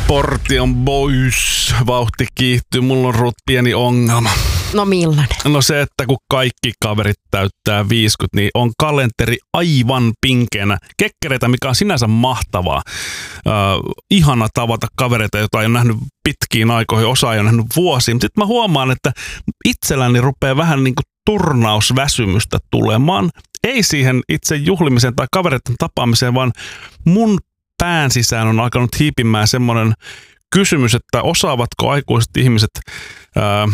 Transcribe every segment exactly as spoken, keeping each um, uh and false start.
Portion boys, vauhti kiihtyy, mulla on Ruth pieni ongelma. No millainen? No se, että kun kaikki kaverit täyttää viisikymmentä, niin on kalenteri aivan pinkeänä. Kekkereitä, mikä on sinänsä mahtavaa. Äh, ihana tavata kavereita, joita ei ole nähnyt pitkiin aikoihin, osa ei ole nähnyt vuosiin. Sitten mä huomaan, että itselläni rupeaa vähän niin kuin turnausväsymystä tulemaan. Ei siihen itse juhlimiseen tai kavereiden tapaamiseen, vaan mun pään sisään on alkanut hiipimään semmoinen kysymys, että osaavatko aikuiset ihmiset, ää,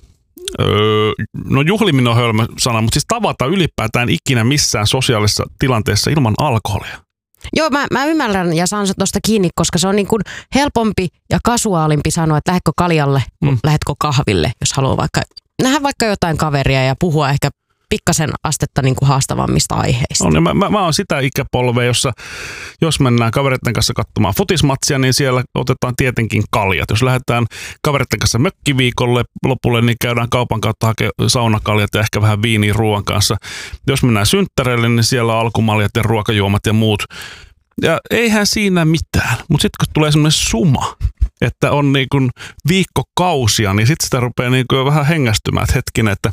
öö, no juhliminen on hölmö sana, mutta siis tavata ylipäätään ikinä missään sosiaalisessa tilanteessa ilman alkoholia. Joo, mä, mä ymmärrän ja saan tuosta kiinni, koska se on niin kuin helpompi ja kasuaalimpi sanoa, että lähdetkö kaljalle, mm. lähdetkö kahville, jos haluaa vaikka nähdä vaikka jotain kaveria ja puhua ehkä pikkasen astetta niin kuin haastavammista aiheista. On, mä, mä, mä oon sitä ikäpolvea, jossa jos mennään kavereiden kanssa katsomaan futismatsia, niin siellä otetaan tietenkin kaljat. Jos lähdetään kavereiden kanssa mökkiviikolle lopulle, niin käydään kaupan kautta hakemaan saunakaljat ja ehkä vähän viiniä ruoan kanssa. Jos mennään synttäreille, niin siellä on alkumaljat ja ruokajuomat ja muut. Ja eihän siinä mitään, mutta sitten kun tulee semmoinen suma, että on niin kuin viikkokausia, niin sitten sitä rupeaa niin kuin vähän hengästymään, että hetkinen, että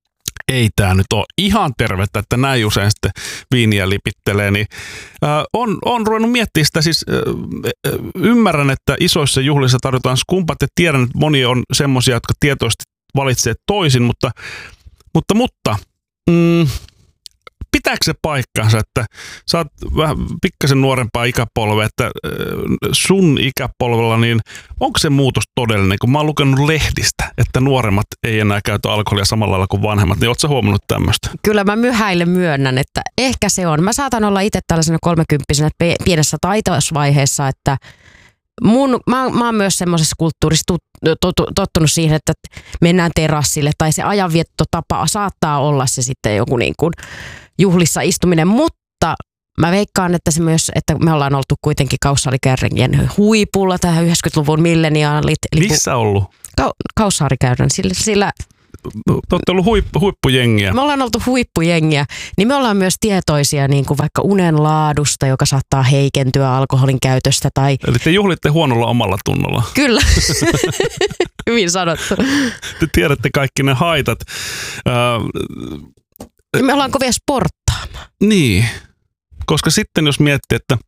ei tämä nyt ole ihan tervettä, että näin usein sitten viiniä lipittelee, niin äh, on, on ruvennut miettimään sitä, siis äh, ymmärrän, että isoissa juhlissa tarjotaan skumpat ja tiedän, että moni on semmoisia, jotka tietoisesti valitsee toisin, mutta, mutta, mutta mm, pitääkö se paikkansa, että sä oot vähän pikkasen nuorempaa ikäpolvea, että sun ikäpolvella, niin onko se muutos todellinen? Kun mä oon lukenut lehdistä, että nuoremmat ei enää käytä alkoholia samalla lailla kuin vanhemmat, niin ootko sä huomannut tämmöistä? Kyllä mä myhäille myönnän, että ehkä se on. Mä saatan olla itse tällaisena kolmekymppisenä pienessä taitoisvaiheessa, että mun, mä, mä oon myös semmoisessa kulttuurissa tottunut siihen, että mennään terassille tai se ajanviettotapa saattaa olla se sitten joku niin kuin juhlissa istuminen, mutta mä veikkaan, että se myös, että me ollaan oltu kuitenkin Kaussaarikäärrien huipulla tähän yhdeksänkymmentäluvun milleniaalit. Missä ollut? Ka- Kaussaarikäärrän, sillä, sillä te olette ollut huippu, huippujengiä. Me ollaan oltu huippujengiä, niin me ollaan myös tietoisia niin kuin vaikka unen laadusta, joka saattaa heikentyä alkoholin käytöstä. Tai eli te juhlitte huonolla omalla tunnolla. Kyllä, hyvin sanottu. Te tiedätte kaikki ne haitat. Äh, me ollaan kovia sporttaamaan. Niin, koska sitten jos miettii, että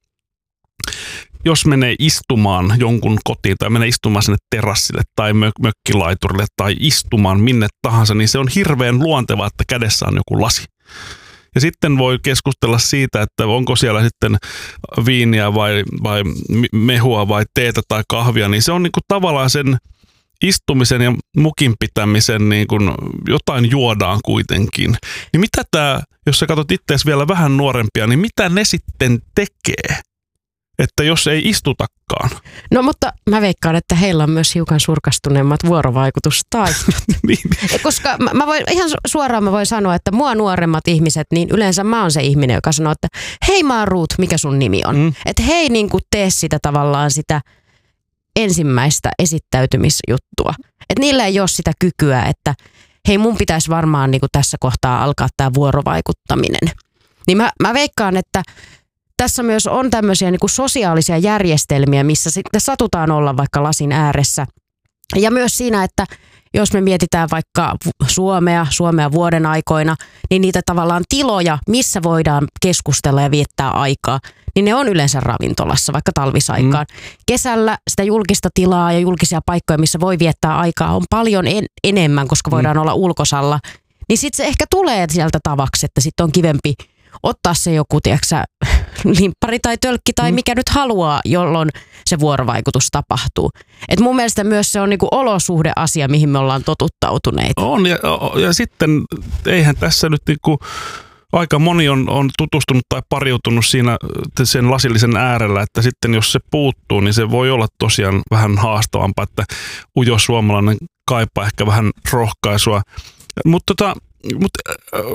jos menee istumaan jonkun kotiin tai menee istumaan sinne terassille tai mök- mökkilaiturille tai istumaan minne tahansa, niin se on hirveän luontevaa, että kädessä on joku lasi. Ja sitten voi keskustella siitä, että onko siellä sitten viiniä vai, vai mehua vai teetä tai kahvia, niin se on niin kuin tavallaan sen istumisen ja mukin pitämisen niin kuin jotain juodaan kuitenkin. Niin mitä tämä, jos sä katsot itseäsi vielä vähän nuorempia, niin mitä ne sitten tekee? Että jos ei istutakaan. No mutta mä veikkaan, että heillä on myös hiukan surkastuneemmat vuorovaikutustaidot. niin. Koska mä, mä voin, ihan suoraan mä voin sanoa, että mua nuoremmat ihmiset, niin yleensä mä oon se ihminen, joka sanoo, että hei mä oon Ruth, mikä sun nimi on? Mm. Että hei niin kuin tee sitä tavallaan sitä ensimmäistä esittäytymisjuttua. Että niillä ei ole sitä kykyä, että hei mun pitäisi varmaan niin kuin tässä kohtaa alkaa tämä vuorovaikuttaminen. Niin mä, mä veikkaan, että tässä myös on tämmöisiä niin kuin sosiaalisia järjestelmiä, missä sitten satutaan olla vaikka lasin ääressä. Ja myös siinä, että jos me mietitään vaikka Suomea, Suomea vuoden aikoina, niin niitä tavallaan tiloja, missä voidaan keskustella ja viettää aikaa, niin ne on yleensä ravintolassa, vaikka talvisaikaan. Mm. Kesällä sitä julkista tilaa ja julkisia paikkoja, missä voi viettää aikaa, on paljon en- enemmän, koska voidaan mm. olla ulkosalla. Niin sitten se ehkä tulee sieltä tavaksi, että sitten on kivempi ottaa se joku, tiedätkö, limppari tai tölkki tai mikä nyt haluaa, jolloin se vuorovaikutus tapahtuu. Et mun mielestä myös se on niinku olosuhdeasia, mihin me ollaan totuttautuneita. On, ja, ja sitten eihän tässä nyt niinku, aika moni on, on tutustunut tai pariutunut siinä sen lasillisen äärellä, että sitten jos se puuttuu, niin se voi olla tosiaan vähän haastavampaa, että ujo suomalainen kaipaa ehkä vähän rohkaisua. Mutta tota, Mut, äh,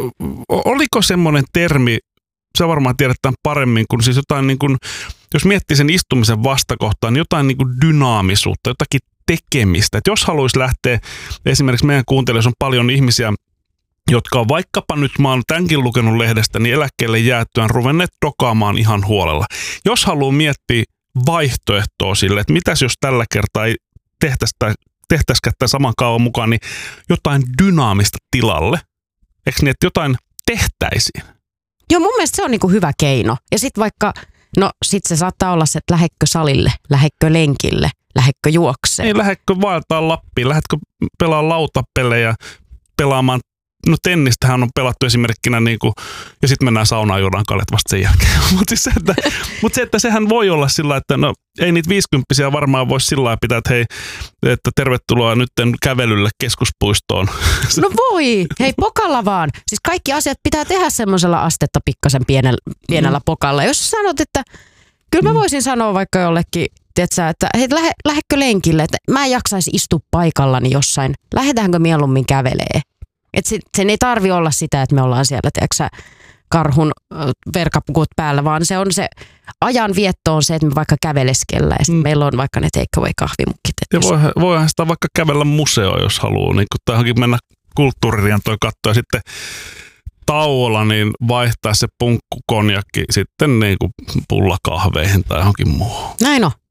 oliko semmoinen termi, sä varmaan tiedät tämän paremmin, kun siis jotain niin kuin, jos miettii sen istumisen vastakohtaan, niin jotain niin kuin dynaamisuutta, jotakin tekemistä. Et jos haluaisi lähteä, esimerkiksi meidän kuuntelijoissa on paljon ihmisiä, jotka on vaikkapa nyt, mä oon tämänkin lukenut lehdestä, niin eläkkeelle jäättyään ruvenneet dokaamaan ihan huolella. Jos haluaa miettiä vaihtoehtoa sille, että mitäs jos tällä kertaa ei tehtäisikään tämän saman kaavan mukaan, niin jotain dynaamista tilalle. Eikö niin, että jotain tehtäisiin? Joo, mun mielestä se on niinku hyvä keino. Ja sitten vaikka, no sit se saattaa olla se, että lähetkö salille, lähetkö lenkille, lähetkö juokseen. Ei, lähetkö vaeltaa Lappiin, lähetkö pelaa lautapelejä, pelaamaan. No tennistähän on pelattu esimerkkinä, niin kuin, ja sitten mennään saunaan juodaan kaljet vasta sen jälkeen. Mutta siis se, että, mut se, että sehän voi olla sillä, että no ei niitä viisikymppisiä varmaan voisi sillä lailla pitää, että hei, että tervetuloa nyt kävelylle keskuspuistoon. No voi, hei pokalla vaan. Siis kaikki asiat pitää tehdä semmoisella astetta pikkasen pienellä, pienellä mm. pokalla. Jos sanot, että kyllä mä voisin sanoa vaikka jollekin, tiiätkö, että hei, lähe, lähetkö lenkille, että mä en jaksaisi istua paikallani jossain. Lähdetäänkö mieluummin kävelee? Että sen ei tarvi olla sitä, että me ollaan siellä, tiedätkö, karhun verkapukut päällä, vaan se on se ajanvietto on se, että me vaikka käveleskellään ja sitten mm. meillä on vaikka ne take away kahvimukit. Ja voihan, voihan sitä vaikka kävellä museoon, jos haluaa, niin kun tähänkin mennä kulttuuririentoon katsoa ja sitten tauolla niin vaihtaa se punkkukonjakki sitten niin kuin pullakahveihin tai johonkin muuhun. Näin on.